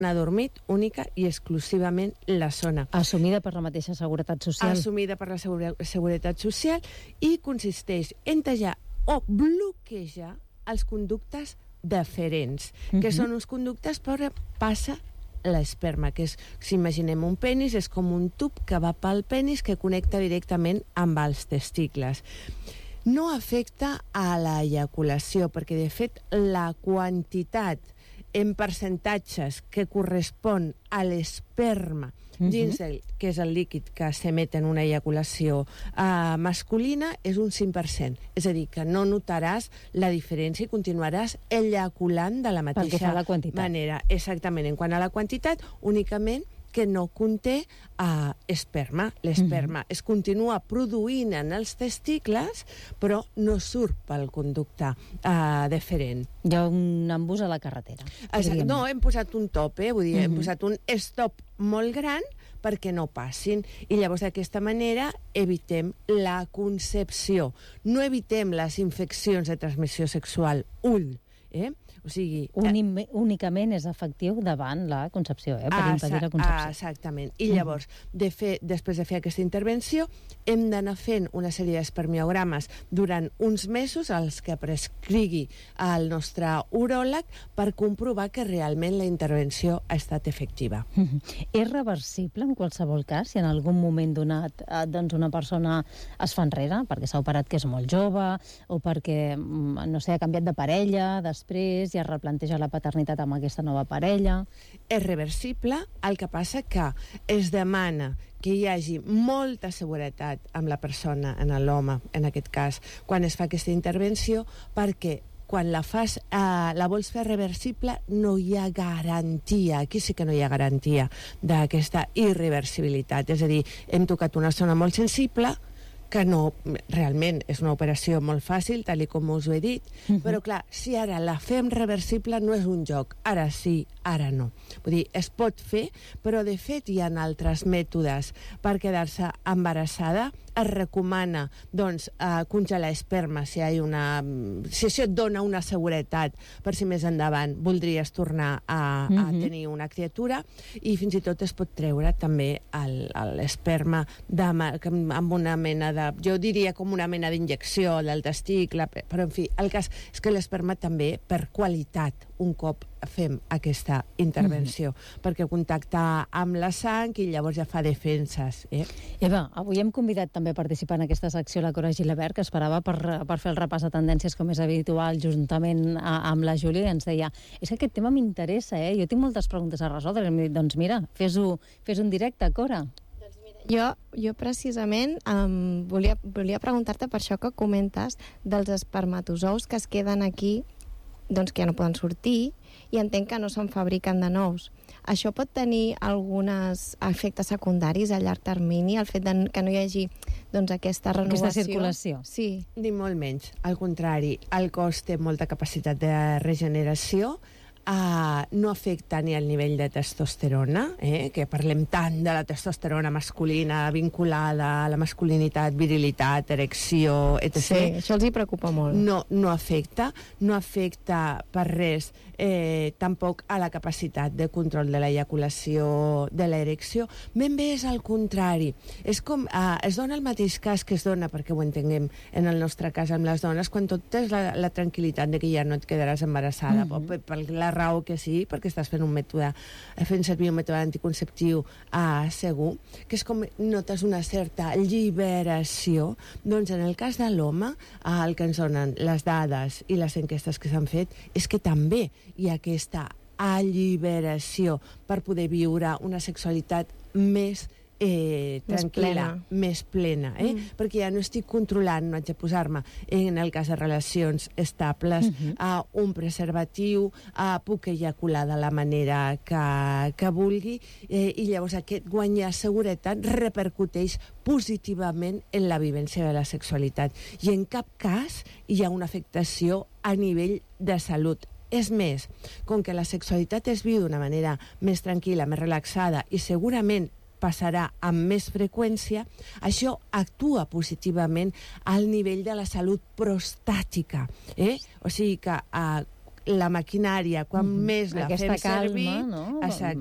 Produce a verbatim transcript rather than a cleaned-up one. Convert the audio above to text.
adormit única i exclusivament la zona. Assumida per la mateixa Seguretat Social. Assumida per la segure, Seguretat Social i consisteix en tallar o bloquejar els conductes deferents, uh-huh. que són uns conductes per passa l'esperma, que és, si imaginem un penis, és com un tub que va pel penis que connecta directament amb els testicles. No afecta a l'eyaculació, perquè de fet la quantitat en percentatges que correspon a l'esperma dins del, que és el líquid que s'emet en una eyaculació uh, masculina, és un cinc per cent. És a dir, que no notaràs la diferència i continuaràs eyaculant de la mateixa manera. Exactament. En quant a la quantitat, únicament que no conté uh, esperma. L'esperma mm-hmm. es continua produint en els testicles, però no surt pel conducte uh, deferent. Hi ha un embús a la carretera. Exacte. No, hem posat un top, eh? Vull dir, mm-hmm. hem posat un stop molt gran perquè no passin. I llavors d'aquesta manera evitem la concepció. No evitem les infeccions de transmissió sexual ull, eh? O sigui... Unim, únicament és efectiu davant la concepció, eh? Per impedir la concepció. Exactament. I llavors, de fer, després de fer aquesta intervenció, hem d'anar fent una sèrie d'espermiogrames durant uns mesos, els que prescrigui el nostre uròleg, per comprovar que realment la intervenció ha estat efectiva. És reversible en qualsevol cas? Si en algun moment donat doncs una persona es fa enrere, perquè s'ha operat que és molt jove, o perquè, no sé, ha canviat de parella, després ja replanteja la paternitat amb aquesta nova parella. És reversible, el que passa que es demana que hi hagi molta seguretat amb la persona, en l'home, en aquest cas, quan es fa aquesta intervenció, perquè quan la fas, eh, la vols fer reversible, no hi ha garantia. Aquí sí que no hi ha garantia d'aquesta irreversibilitat. És a dir, hem tocat una zona molt sensible, que no, realment és una operació molt fàcil, tal com us ho he dit, uh-huh. però clar, si ara la fem reversible no és un joc, ara sí, ara no. Vull dir, es pot fer, però de fet hi ha altres mètodes per quedar-se embarassada. Es recomana, doncs, eh, congelar esperma si, hi ha una, si això et dona una seguretat per si més endavant voldries tornar a, uh-huh. a tenir una criatura, i fins i tot es pot treure també l'esperma amb una mena de jo diria com una mena d'injecció del testicle, però en fi, el cas és que l'esperma també, per qualitat, un cop fem aquesta intervenció, mm-hmm. perquè contacta amb la sang i llavors ja fa defenses. Eh? Eva, avui hem convidat també a participar en aquesta secció la Cora Gilabert, que esperava per, per fer el repàs de tendències com és habitual, juntament a, amb la Júlia, i ens deia, és que aquest tema m'interessa, eh? Jo tinc moltes preguntes a resoldre. I hem dit, doncs mira, fes-ho fes un directe, Cora. Jo, jo precisament um, volia, volia preguntar-te per això que comentes dels espermatozous que es queden aquí, doncs que ja no poden sortir, i entenc que no se'n fabriquen de nous. Això pot tenir alguns efectes secundaris a llarg termini, el fet de que no hi hagi doncs, aquesta renovació? Aquesta circulació? Sí. Ni molt menys. Al contrari, el cos té molta capacitat de regeneració. Uh, no afecta ni el nivell de testosterona, eh? Que parlem tant de la testosterona masculina vinculada a la masculinitat, virilitat, erecció, etcètera. Sí, això els hi preocupa molt. No, no afecta, no afecta per res, eh, tampoc a la capacitat de control de l'eyaculació, de l'erecció. Ben bé és al contrari. És com, uh, es dona el mateix cas que es dona, perquè ho entenguem en el nostre cas amb les dones, quan tot tens la, la tranquil·litat de que ja no et quedaràs embarassada, mm-hmm. per, per la raó que sí, perquè estàs fent un mètode, fent servir un mètode anticonceptiu uh, segur, que és com notes una certa lliberació. Doncs en el cas de l'home, uh, el que ens donen les dades i les enquestes que s'han fet és que també hi ha aquesta alliberació per poder viure una sexualitat més Eh, tranquil·la, més plena, eh? Mm. perquè ja no estic controlant, no haig de posar-me en el cas de relacions estables mm-hmm. a un preservatiu, a puc ejacular de la manera que, que vulgui, eh, i llavors aquest guanyar seguretat repercuteix positivament en la vivència de la sexualitat, i en cap cas hi ha una afectació a nivell de salut. És més, com que la sexualitat es viu d'una manera més tranquil·la, més relaxada, i segurament passarà amb més freqüència, això actua positivament al nivell de la salut prostàtica. Eh? O sigui que eh, la maquinària, quan mm -hmm. més la Aquesta fem calma, servir... no? Exacte.